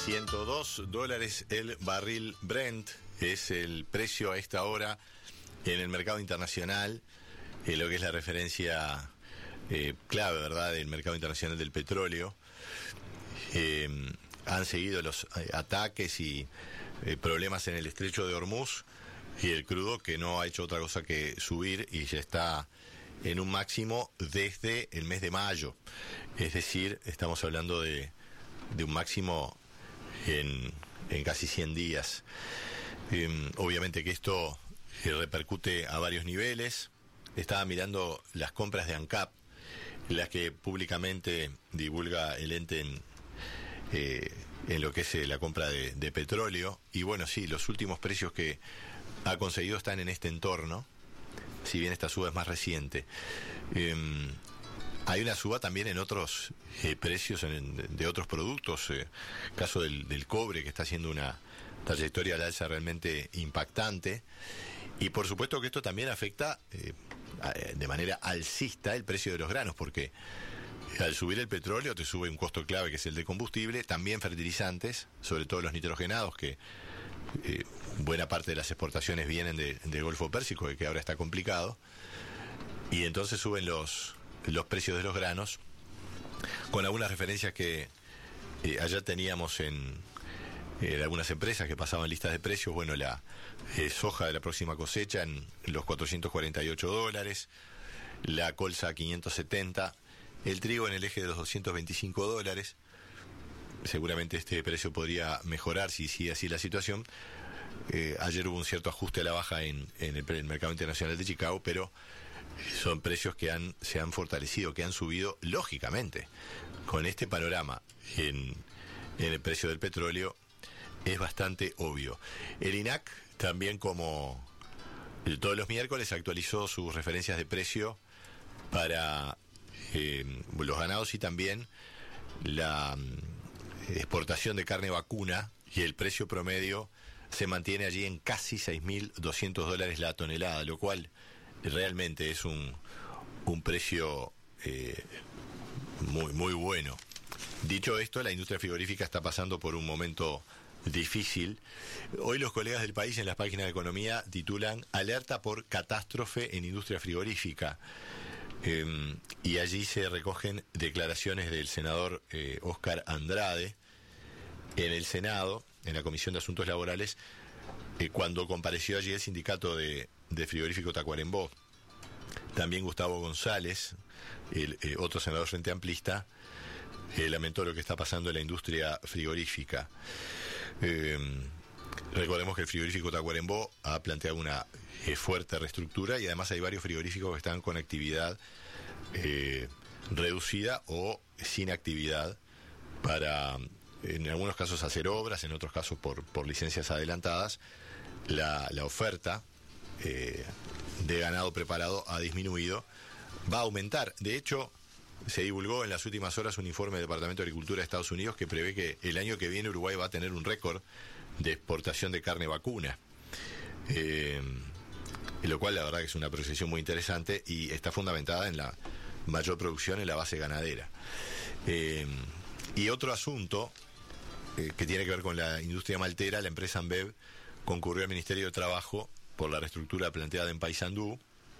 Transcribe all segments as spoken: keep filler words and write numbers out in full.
ciento dos dólares el barril Brent es el precio a esta hora en el mercado internacional, eh, lo que es la referencia eh, clave, ¿verdad?, del mercado internacional del petróleo. Eh, han seguido los eh, ataques y eh, problemas en el estrecho de Hormuz, y el crudo que no ha hecho otra cosa que subir y ya está en un máximo desde el mes de mayo. Es decir, estamos hablando de, de un máximo en, en casi cien días. Eh, obviamente que esto eh, repercute a varios niveles. Estaba mirando las compras de ANCAP, las que públicamente divulga el ente en, eh, en lo que es eh, la compra de, de petróleo. Y bueno, sí, los últimos precios que ha conseguido están en este entorno, si bien esta suba es más reciente. Eh, hay una suba también en otros eh, precios en, de otros productos, eh, caso del, del cobre, que está haciendo una trayectoria al alza realmente impactante. Y por supuesto que esto también afecta eh, de manera alcista el precio de los granos, porque al subir el petróleo te sube un costo clave, que es el de combustible, también fertilizantes, sobre todo los nitrogenados, que eh, buena parte de las exportaciones vienen de, del Golfo Pérsico, que ahora está complicado, y entonces suben los, los precios de los granos, con algunas referencias que eh, ayer teníamos en, en algunas empresas que pasaban listas de precios. Bueno, la eh, soja de la próxima cosecha en los cuatrocientos cuarenta y ocho dólares, la colza a quinientos setenta, el trigo en el eje de los doscientos veinticinco dólares. Seguramente este precio podría mejorar si sigue así la situación. Eh, ayer hubo un cierto ajuste a la baja en, en el, el mercado internacional de Chicago, pero son precios que han, se han fortalecido, que han subido lógicamente. Con este panorama en, en el precio del petróleo es bastante obvio. El I N A C también, como todos los miércoles, actualizó sus referencias de precio para eh, los ganados y también la exportación de carne vacuna, y el precio promedio se mantiene allí en casi seis mil doscientos dólares la tonelada, lo cual realmente es un, un precio eh, muy, muy bueno. Dicho esto, la industria frigorífica está pasando por un momento difícil. Hoy los colegas del país en las páginas de economía titulan "Alerta por catástrofe en industria frigorífica". Eh, y allí se recogen declaraciones del senador eh, Óscar Andrade en el Senado, en la Comisión de Asuntos Laborales, eh, cuando compareció allí el sindicato de, de frigorífico Tacuarembó. También Gustavo González, el eh, otro senador frente amplista, eh, lamentó lo que está pasando en la industria frigorífica. Eh, recordemos que el frigorífico Tacuarembó ha planteado una eh, fuerte reestructura, y además hay varios frigoríficos que están con actividad eh, reducida o sin actividad para, en algunos casos, hacer obras, en otros casos por, por licencias adelantadas. La, la oferta eh, de ganado preparado ha disminuido, va a aumentar. De hecho, se divulgó en las últimas horas un informe del Departamento de Agricultura de Estados Unidos que prevé que el año que viene Uruguay va a tener un récord de exportación de carne vacuna, eh, lo cual la verdad que es una proyección muy interesante y está fundamentada en la mayor producción en la base ganadera. Eh, y otro asunto eh, que tiene que ver con la industria maltera: la empresa Ambev concurrió al Ministerio de Trabajo por la reestructura planteada en Paysandú,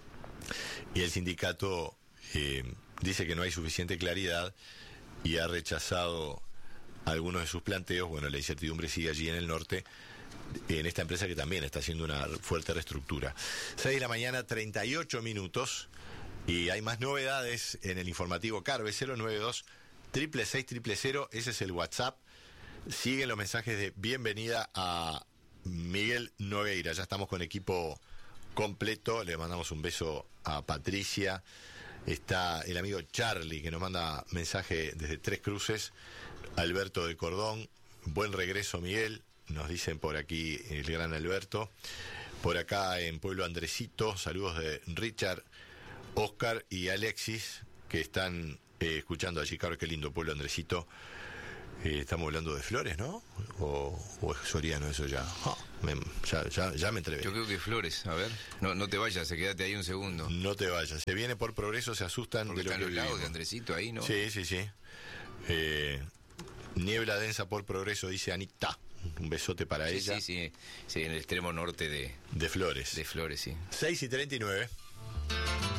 y el sindicato eh, dice que no hay suficiente claridad y ha rechazado algunos de sus planteos. Bueno, la incertidumbre sigue allí en el norte, en esta empresa que también está haciendo una fuerte reestructura. seis de la mañana, treinta y ocho minutos, y hay más novedades en el informativo Carve. Cero nueve dos, seis seis seis cero cero cero, ese es el WhatsApp. Siguen los mensajes de bienvenida a Miguel Nogueira. Ya estamos con equipo completo. Le mandamos un beso a Patricia. Está el amigo Charlie, que nos manda mensaje desde Tres Cruces. Alberto de Cordón: buen regreso, Miguel, nos dicen por aquí el gran Alberto. Por acá en Pueblo Andresito, saludos de Richard, Oscar y Alexis, que están eh, escuchando allí. Claro, qué lindo Pueblo Andresito. Eh, estamos hablando de Flores, ¿no? O, o es Soriano eso ya. Oh, me, ya, ya. Ya me entrevé. Yo creo que Flores, a ver. No, no te vayas, quédate ahí un segundo. No te vayas. Se viene por Progreso, se asustan. Porque de lo están que los lagos vivimos. de Andresito ahí, ¿no? Sí, sí, sí. Eh, Niebla densa por Progreso, dice Anita. Un besote para Sí, ella. sí, sí, sí, en el extremo norte de, De Flores. de Flores, sí. seis y treinta y nueve.